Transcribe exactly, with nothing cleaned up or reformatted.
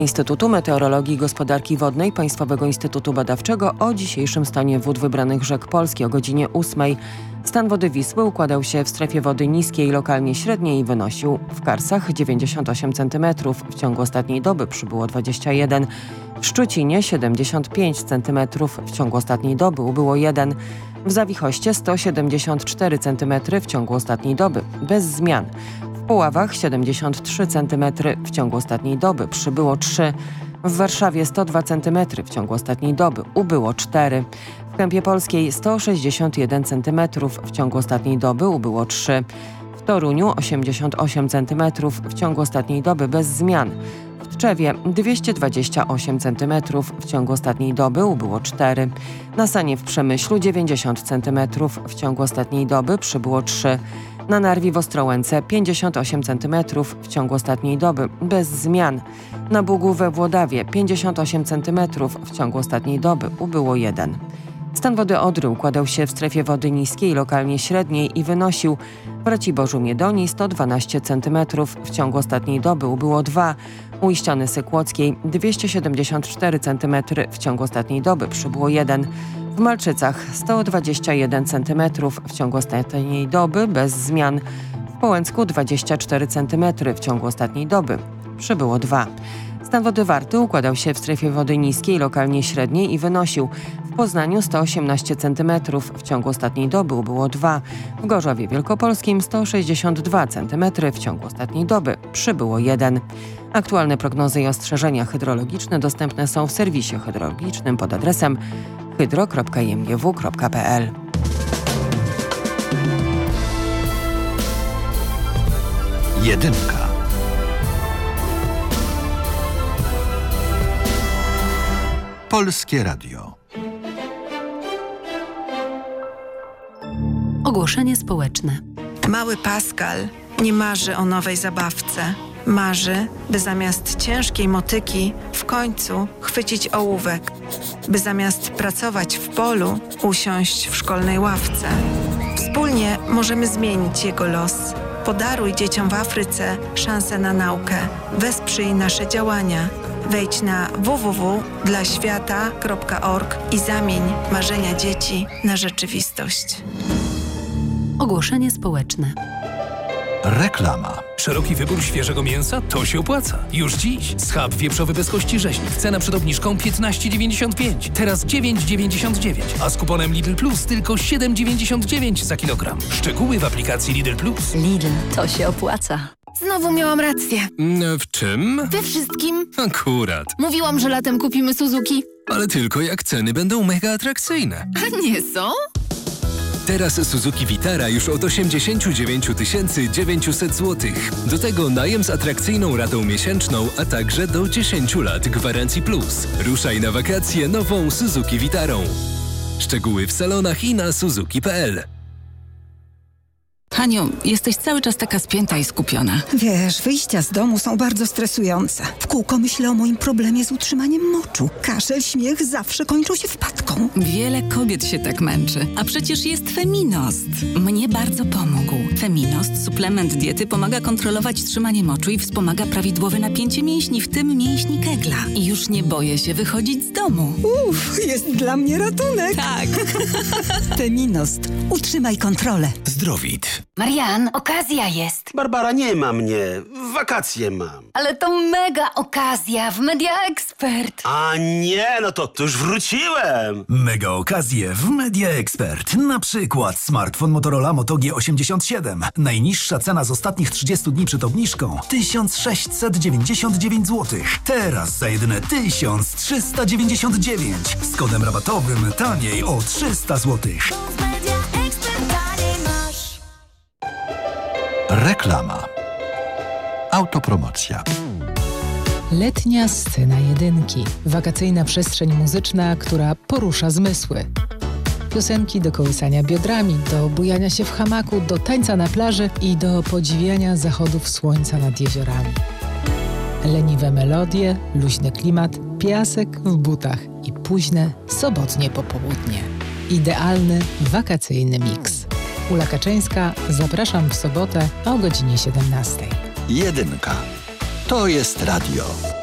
Instytutu Meteorologii i Gospodarki Wodnej Państwowego Instytutu Badawczego o dzisiejszym stanie wód wybranych rzek Polski o godzinie ósmej. Stan wody Wisły układał się w strefie wody niskiej, lokalnie średniej i wynosił w Karsach dziewięćdziesiąt osiem centymetrów. W ciągu ostatniej doby przybyło dwadzieścia jeden. W Szczucinie siedemdziesiąt pięć centymetrów. W ciągu ostatniej doby ubyło jeden. W Zawichoście sto siedemdziesiąt cztery centymetry w ciągu ostatniej doby. Bez zmian. W Puławach siedemdziesiąt trzy centymetry. W ciągu ostatniej doby przybyło trzy. W Warszawie sto dwa centymetry. W ciągu ostatniej doby ubyło cztery. W Kępie Polskiej sto sześćdziesiąt jeden centymetrów. W ciągu ostatniej doby ubyło trzy. W Toruniu osiemdziesiąt osiem centymetrów. W ciągu ostatniej doby bez zmian. W Tczewie dwieście dwadzieścia osiem centymetrów. W ciągu ostatniej doby ubyło cztery. Na Sanie w Przemyślu dziewięćdziesiąt centymetrów. W ciągu ostatniej doby przybyło trzy. Na Narwi w Ostrołęce pięćdziesiąt osiem centymetrów. W ciągu ostatniej doby bez zmian. Na Bugu we Włodawie pięćdziesiąt osiem centymetrów. W ciągu ostatniej doby ubyło jeden. Stan wody Odry układał się w strefie wody niskiej, lokalnie średniej i wynosił w Raciborzu Miedonii sto dwanaście centymetrów. W ciągu ostatniej doby ubyło dwa. U Iściany Sykłockiej dwieście siedemdziesiąt cztery centymetry. W ciągu ostatniej doby przybyło jeden. W Malczycach sto dwadzieścia jeden centymetrów. W ciągu ostatniej doby bez zmian. W Połęcku dwadzieścia cztery centymetry. W ciągu ostatniej doby przybyło dwa. Stan wody Warty układał się w strefie wody niskiej, lokalnie średniej i wynosił w Poznaniu sto osiemnaście centymetrów. W ciągu ostatniej doby ubyło dwa. W Gorzowie Wielkopolskim sto sześćdziesiąt dwa centymetry. W ciągu ostatniej doby przybyło jeden. Aktualne prognozy i ostrzeżenia hydrologiczne dostępne są w serwisie hydrologicznym pod adresem hydro kropka i m g w kropka p l. Jedynka. Polskie Radio. Ogłoszenie społeczne. Mały Pascal nie marzy o nowej zabawce. Marzy, by zamiast ciężkiej motyki w końcu chwycić ołówek. By zamiast pracować w polu, usiąść w szkolnej ławce. Wspólnie możemy zmienić jego los. Podaruj dzieciom w Afryce szansę na naukę. Wesprzyj nasze działania. Wejdź na w w w kropka dla świata kropka org i zamień marzenia dzieci na rzeczywistość. Ogłoszenie społeczne. Reklama. Szeroki wybór świeżego mięsa? To się opłaca. Już dziś. Schab wieprzowy bez kości rzeźnik. Cena przed obniżką piętnaście dziewięćdziesiąt pięć. Teraz dziewięć dziewięćdziesiąt dziewięć. A z kuponem Lidl Plus tylko siedem dziewięćdziesiąt dziewięć za kilogram. Szczegóły w aplikacji Lidl Plus. Lidl, to się opłaca. Znowu miałam rację. W czym? We wszystkim. Akurat. Mówiłam, że latem kupimy Suzuki. Ale tylko jak ceny będą mega atrakcyjne. A nie są? Teraz Suzuki Vitara już od osiemdziesiąt dziewięć tysięcy dziewięćset złotych. Do tego najem z atrakcyjną ratą miesięczną, a także do dziesięć lat gwarancji plus. Ruszaj na wakacje nową Suzuki Vitarą. Szczegóły w salonach i na suzuki kropka p l. Haniu, jesteś cały czas taka spięta i skupiona. Wiesz, wyjścia z domu są bardzo stresujące. W kółko myślę o moim problemie z utrzymaniem moczu. Kaszel, śmiech zawsze kończą się wpadką. Wiele kobiet się tak męczy. A przecież jest Feminost. Mnie bardzo pomógł. Feminost, suplement diety, pomaga kontrolować trzymanie moczu i wspomaga prawidłowe napięcie mięśni, w tym mięśni kegla. I już nie boję się wychodzić z domu. Uff, jest dla mnie ratunek. Tak. Feminost. Utrzymaj kontrolę. Zdrowit. Marian, okazja jest. Barbara, nie ma mnie. Wakacje mam. Ale to mega okazja w Media Expert. A nie, no to, to już wróciłem. Mega okazje w Media Expert. Na przykład smartfon Motorola Moto G osiemdziesiąt siedem. Najniższa cena z ostatnich trzydziestu dni przed obniżką tysiąc sześćset dziewięćdziesiąt dziewięć złotych. Teraz za jedyne tysiąc trzysta dziewięćdziesiąt dziewięć. Z kodem rabatowym taniej o trzysta złotych. Reklama. Autopromocja. Letnia scena jedynki. Wakacyjna przestrzeń muzyczna, która porusza zmysły. Piosenki do kołysania biodrami, do bujania się w hamaku, do tańca na plaży i do podziwiania zachodów słońca nad jeziorami. Leniwe melodie, luźny klimat, piasek w butach i późne, sobotnie popołudnie. Idealny, wakacyjny miks. Ula Kaczyńska, zapraszam w sobotę o godzinie siedemnastej. Jedynka. To jest radio.